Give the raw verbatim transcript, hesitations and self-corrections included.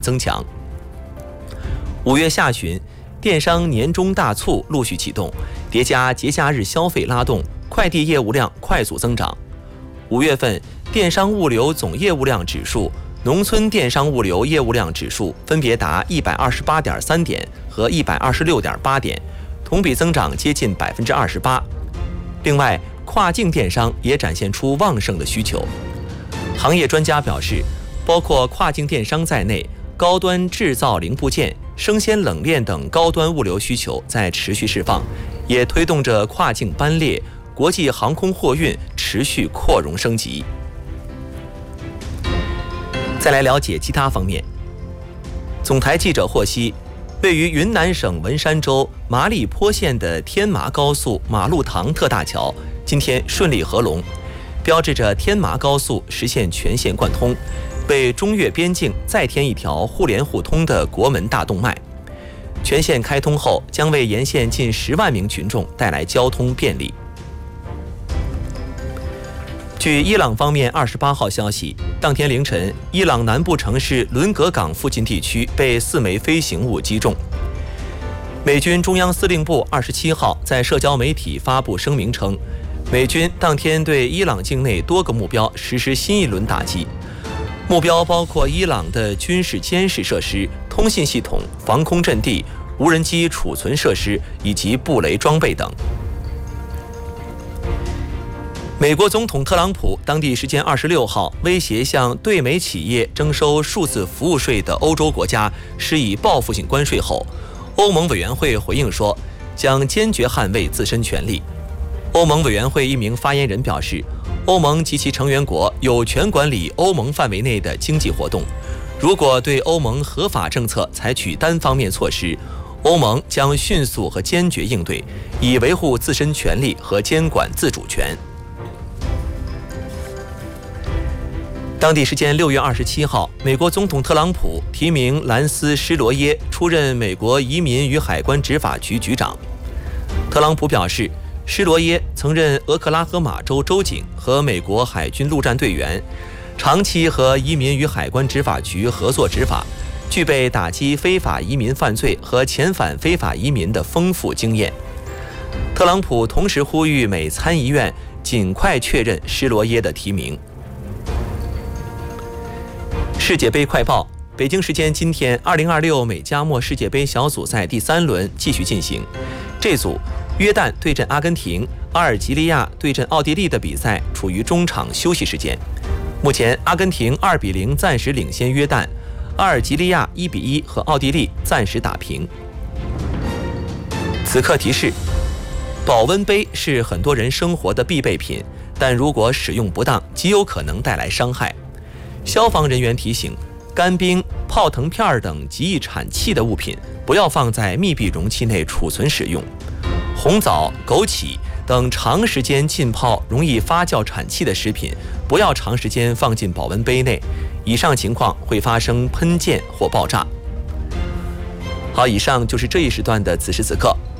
增强。五月下旬，电商年终大促陆续启动，叠加节假日消费拉动，快递业务量快速增长。五月份电商物流总业务量指数、农村电商物流业务量指数分别达一百二十八点三点和一百二十六点八点，同比增长接近百分之二十八。另外，跨境电商也展现出旺盛的需求。行业专家表示，包括跨境电商在内，高端制造零部件、生鲜冷链等高端物流需求在持续释放，也推动着跨境班列、国际航空货运持续扩容升级。再来了解其他方面。总台记者获悉，位于云南省文山州麻栗坡县的天麻高速马路塘特大桥今天顺利合龙，标志着天麻高速实现全线贯通，为中越边境再添一条互联互通的国门大动脉。全线开通后，将为沿线近十万名群众带来交通便利。据伊朗方面二十八号消息，当天凌晨，伊朗南部城市伦格港附近地区被四枚飞行物击中。美军中央司令部二十七号在社交媒体发布声明称，美军当天对伊朗境内多个目标实施新一轮打击，目标包括伊朗的军事监视设施、通信系统、防空阵地、无人机储存设施以及布雷装备等。美国总统特朗普当地时间二十六号威胁向对美企业征收数字服务税的欧洲国家施以报复性关税后，欧盟委员会回应说，将坚决捍卫自身权利。欧盟委员会一名发言人表示，欧盟及其成员国有权管理欧盟范围内的经济活动，如果对欧盟合法政策采取单方面措施，欧盟将迅速和坚决应对，以维护自身权利和监管自主权。当地时间六月二十七号，美国总统特朗普提名兰斯·施罗耶出任美国移民与海关执法局局长。特朗普表示，施罗耶曾任俄克拉荷马州州警和美国海军陆战队员，长期和移民与海关执法局合作执法，具备打击非法移民犯罪和遣返非法移民的丰富经验。特朗普同时呼吁美参议院尽快确认施罗耶的提名。世界杯快报：北京时间今天，二零二六美加墨世界杯小组赛第三轮继续进行。这组约旦对阵阿根廷、阿尔及利亚对阵奥地利的比赛处于中场休息时间。目前，阿根廷二比零暂时领先约旦，阿尔及利亚一比一和奥地利暂时打平。此刻提示：保温杯是很多人生活的必备品，但如果使用不当，极有可能带来伤害。消防人员提醒，干冰、泡腾片等极易产气的物品不要放在密闭容器内储存使用。红枣、枸杞等长时间浸泡容易发酵产气的食品不要长时间放进保温杯内，以上情况会发生喷溅或爆炸。好，以上就是这一时段的此时此刻。